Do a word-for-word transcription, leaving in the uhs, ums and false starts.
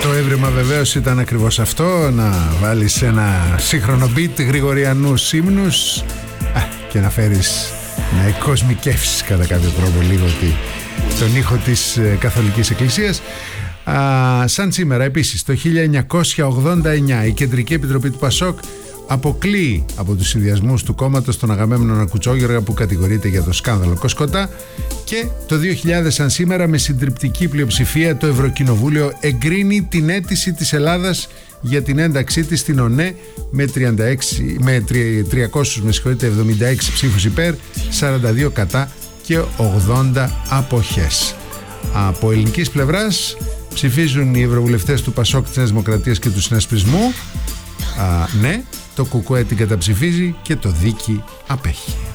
Το έβριμα βεβαίως ήταν ακριβώς αυτό, να βάλεις ένα σύγχρονο beat, γρηγοριανούς ύμνους α, και να φέρεις, να κοσμικεύσεις κατά κάποιο τρόπο λίγο τη, τον ήχο της ε, Καθολικής Εκκλησίας. Α, σαν σήμερα επίσης το χίλια εννιακόσια ογδόντα εννιά η Κεντρική Επιτροπή του Πασόκ αποκλείει από τους συνδυασμούς του κόμματος τον Αγαμέμνονα Κουτσόγιοργα που κατηγορείται για το σκάνδαλο Κοσκοτά, και το δύο χιλιάδες σαν σήμερα με συντριπτική πλειοψηφία το Ευρωκοινοβούλιο εγκρίνει την αίτηση της Ελλάδας για την ένταξή της στην ΟΝΕ με, τριάντα έξι, με τριακόσιες εβδομήντα έξι ψήφους υπέρ, σαράντα δύο κατά και ογδόντα αποχές. Από ελληνικής πλευράς ψηφίζουν οι ευρωβουλευτές του Πασόκ, της Νέας Δημοκρατίας και του Συνασπισμού. Α, ναι, το ΚΚΕ την καταψηφίζει και το Δίκη απέχει.